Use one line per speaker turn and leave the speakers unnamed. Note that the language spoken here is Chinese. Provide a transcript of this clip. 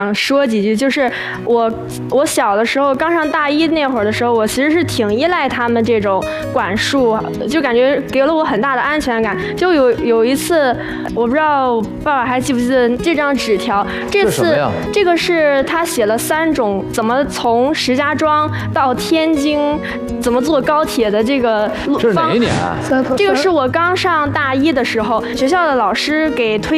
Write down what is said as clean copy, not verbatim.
说几句，就是我小的时候刚上大一那会儿的时候，我其实是挺依赖他们这种管束，就感觉给了我很大的安全感。就有一次，我不知道爸爸还记不记得这张纸条？这个是他写了3种怎么从石家庄到天津，怎么坐高铁的这个路。
这是哪一年啊？
这个是我刚上大一的时候，学校的老师给推